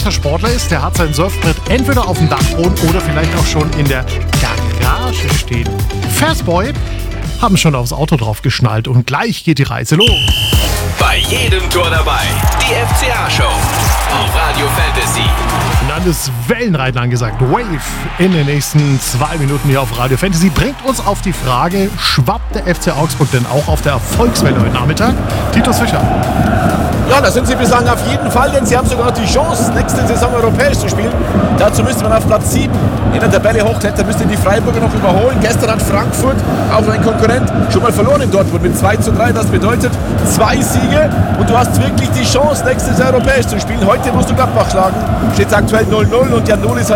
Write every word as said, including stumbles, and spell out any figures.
echter Sportler ist, der hat sein Surfbrett entweder auf dem Dachboden oder vielleicht auch schon in der Garage stehen. Fastboy haben schon aufs Auto drauf geschnallt und gleich geht die Reise los. Bei jedem Tor dabei, die F C A-Show auf Radio Fantasy. Und dann ist Wellenreiten angesagt. Wave in den nächsten zwei Minuten hier auf Radio Fantasy bringt uns auf die Frage, schwappt der F C Augsburg denn auch auf der Erfolgswelle heute Nachmittag? Titus Fischer. Ja, da sind sie bislang auf jeden Fall, denn sie haben sogar noch die Chance, nächste Saison europäisch zu spielen. Dazu müsste man auf Platz sieben in der Tabelle hochklettern, müsste die Freiburger noch überholen. Gestern hat Frankfurt, auch ein Konkurrent, schon mal verloren in Dortmund mit zwei zu drei. Das bedeutet zwei Siege und du hast wirklich die Chance, nächstes Jahr europäisch zu spielen. Heute musst du Gladbach schlagen. Steht aktuell null null und Jan Nulis